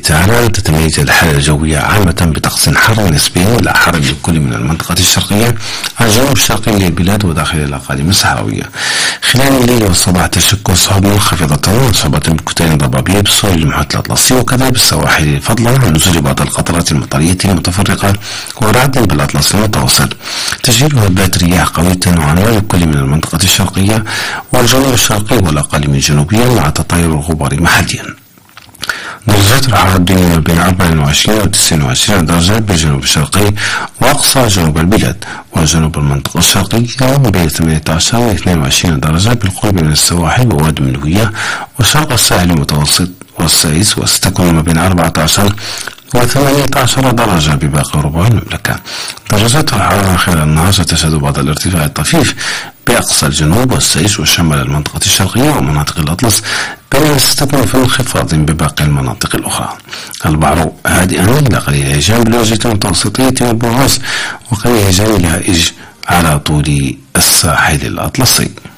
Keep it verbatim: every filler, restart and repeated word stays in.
تعالى تتميز الحالة الجوية عامة بطقس حار نسبي ولا حار لكل من المنطقة الشرقية الجنوب الشرقي للبلاد وداخل الأقاليم الصحراوية. خلال الليل والصباح تشكل سحب منخفضة وصحبة بكتان ضبابية بالسور المحيط الأطلسي وكذا بالسواحل، فضلا عن نزول بعض القطرات المطرية المتفرقة ورعد بالأطلس المتوسط. تجري هبات رياح قوية وعنوان لكل من المنطقة الشرقية والجنوب الشرقي والأقاليم الجنوبية مع تطاير الغبار محليا. درجات الحرارة الدنيا بين أربعة وعشرين و تسعة وعشرين درجة بالجنوب الشرقي وأقصى جنوب البلاد، وجنوب المنطقة الشرقية بين ثمانية عشر و اثنين وعشرين درجة بالقرب من السواحل ووادي الملوية وشرق الساحل المتوسط والسايس، وستكون ما بين أربعة عشر وثمانية عشر درجة بباقي ربوع المملكة. درجات الحرارة خلال النهار ستشهد بعض الارتفاع الطفيف بأقصى الجنوب والسيش وشمال المنطقة الشرقية ومناطق الأطلس، بينما ستكون في انخفاض بباقي المناطق الأخرى. البحر هادئا إلى قليل هيجان بالوجه المتوسطية والبرغاث، وقليل هيجان الهائج على طول الساحل الأطلسي.